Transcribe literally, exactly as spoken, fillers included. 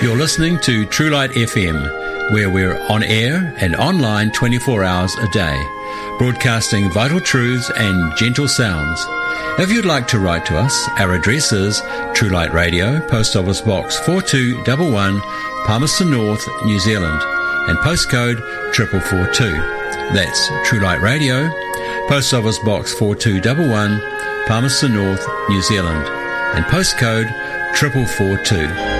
You're listening to True Light F M, where we're on air and online twenty-four hours a day, broadcasting vital truths and gentle sounds. If you'd like to write to us, our address is True Light Radio, Post Office Box four two one one, Palmerston North, New Zealand, and postcode triple four two. That's True Light Radio, Post Office Box four two one one, Palmerston North, New Zealand, and postcode triple four two.